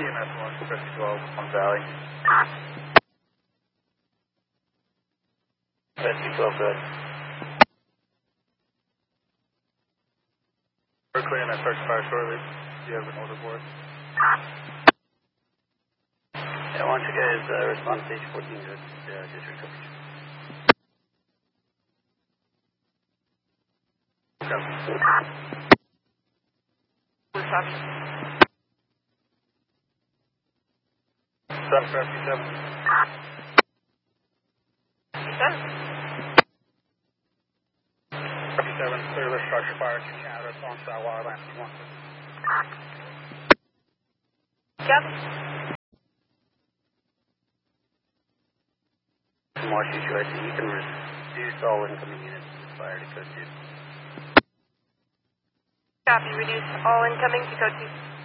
EMS 1, 5012, on Valley. 5012, good. We're clearing that search fire shortly. Do you have an order for it? Yeah, why don't you guys respond to stage 14 to district coverage. What's up? 757. You said? 57, clear the structure fire. Can you add us on South Wildland if you want to? Kevin? From Washington, you can reduce all incoming units to fire to code 2. Copy, reduce all incoming to code 2.